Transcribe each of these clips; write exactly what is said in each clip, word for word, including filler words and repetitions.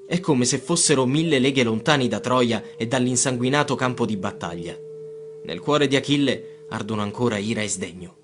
È come se fossero mille leghe lontani da Troia e dall'insanguinato campo di battaglia. Nel cuore di Achille ardono ancora ira e sdegno.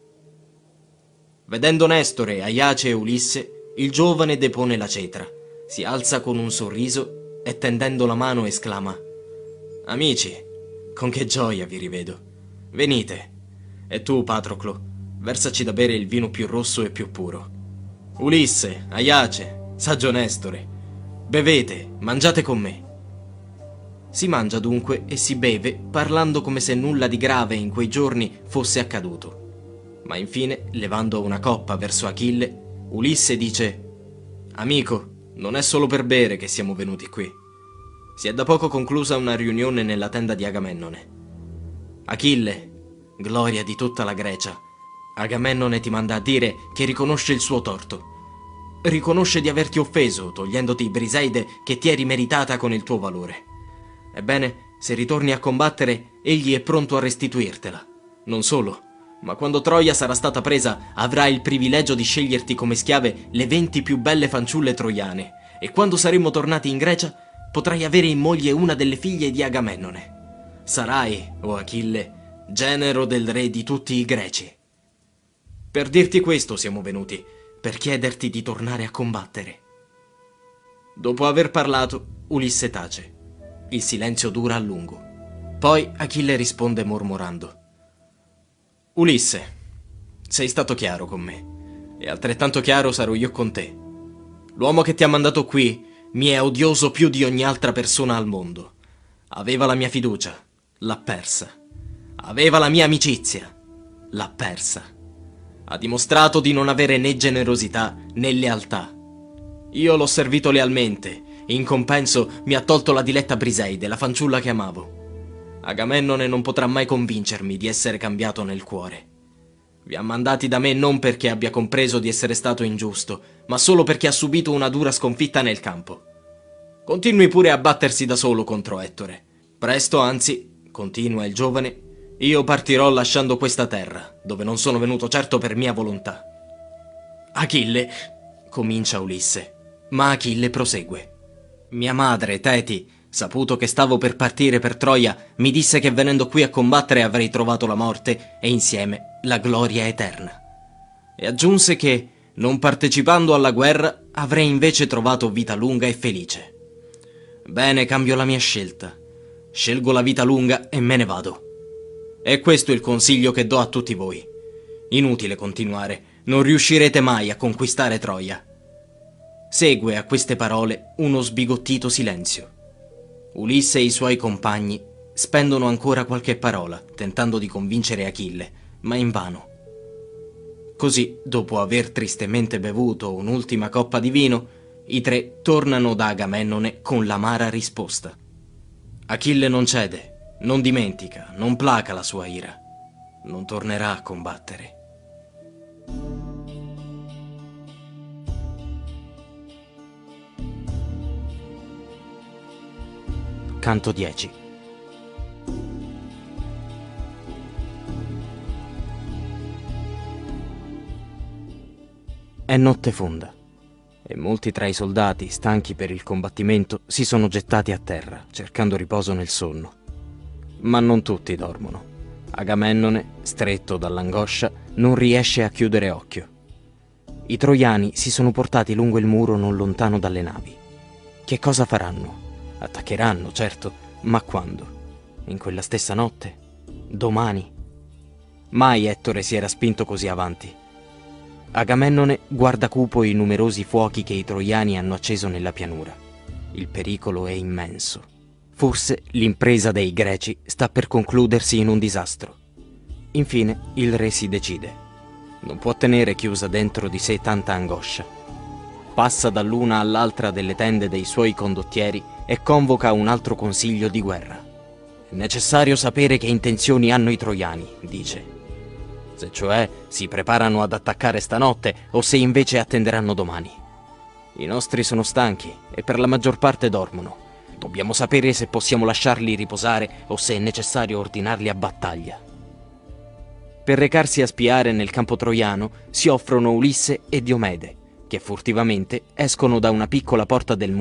Vedendo Nestore, Aiace e Ulisse, il giovane depone la cetra, si alza con un sorriso e tendendo la mano esclama: «Amici, con che gioia vi rivedo! Venite! E tu, Patroclo, versaci da bere il vino più rosso e più puro. Ulisse, Aiace, saggio Nestore, bevete, mangiate con me!» Si mangia dunque e si beve, parlando come se nulla di grave in quei giorni fosse accaduto. Ma infine, levando una coppa verso Achille, Ulisse dice: «Amico, non è solo per bere che siamo venuti qui. Si è da poco conclusa una riunione nella tenda di Agamennone. Achille, gloria di tutta la Grecia, Agamennone ti manda a dire che riconosce il suo torto. Riconosce di averti offeso, togliendoti Briseide che ti eri meritata con il tuo valore. Ebbene, se ritorni a combattere, egli è pronto a restituirtela. Non solo, ma quando Troia sarà stata presa, avrai il privilegio di sceglierti come schiave le venti più belle fanciulle troiane, e quando saremo tornati in Grecia, potrai avere in moglie una delle figlie di Agamennone. Sarai, o Achille, genero del re di tutti i Greci. Per dirti questo siamo venuti, per chiederti di tornare a combattere». Dopo aver parlato, Ulisse tace. Il silenzio dura a lungo. Poi Achille risponde mormorando: «Ulisse, sei stato chiaro con me, e altrettanto chiaro sarò io con te. L'uomo che ti ha mandato qui mi è odioso più di ogni altra persona al mondo. Aveva la mia fiducia, l'ha persa. Aveva la mia amicizia, l'ha persa. Ha dimostrato di non avere né generosità né lealtà. Io l'ho servito lealmente, e in compenso mi ha tolto la diletta Briseide, la fanciulla che amavo. Agamennone non potrà mai convincermi di essere cambiato nel cuore. Vi ha mandati da me non perché abbia compreso di essere stato ingiusto, ma solo perché ha subito una dura sconfitta nel campo. Continui pure a battersi da solo contro Ettore. Presto, anzi, continua il giovane, io partirò lasciando questa terra, dove non sono venuto certo per mia volontà». «Achille», comincia Ulisse, ma Achille prosegue: «Mia madre, Teti, saputo che stavo per partire per Troia, mi disse che venendo qui a combattere avrei trovato la morte e insieme la gloria eterna. E aggiunse che, non partecipando alla guerra, avrei invece trovato vita lunga e felice. Bene, cambio la mia scelta. Scelgo la vita lunga e me ne vado. E questo è il consiglio che do a tutti voi. Inutile continuare, non riuscirete mai a conquistare Troia». Segue a queste parole uno sbigottito silenzio. Ulisse e i suoi compagni spendono ancora qualche parola, tentando di convincere Achille, ma invano. Così, dopo aver tristemente bevuto un'ultima coppa di vino, i tre tornano da Agamennone con l'amara risposta. Achille non cede, non dimentica, non placa la sua ira. Non tornerà a combattere. Canto dieci. È notte fonda e molti tra i soldati, stanchi per il combattimento, si sono gettati a terra, cercando riposo nel sonno. Ma non tutti dormono. Agamennone, stretto dall'angoscia, non riesce a chiudere occhio. I troiani si sono portati lungo il muro non lontano dalle navi. Che cosa faranno? Attaccheranno, certo, ma quando? In quella stessa notte? Domani? Mai Ettore si era spinto così avanti. Agamennone guarda cupo i numerosi fuochi che i troiani hanno acceso nella pianura. Il pericolo è immenso. Forse l'impresa dei Greci sta per concludersi in un disastro. Infine il re si decide. Non può tenere chiusa dentro di sé tanta angoscia. Passa dall'una all'altra delle tende dei suoi condottieri e convoca un altro consiglio di guerra. «È necessario sapere che intenzioni hanno i troiani», dice. «Se cioè si preparano ad attaccare stanotte o se invece attenderanno domani. I nostri sono stanchi e per la maggior parte dormono. Dobbiamo sapere se possiamo lasciarli riposare o se è necessario ordinarli a battaglia». Per recarsi a spiare nel campo troiano si offrono Ulisse e Diomede, che furtivamente escono da una piccola porta del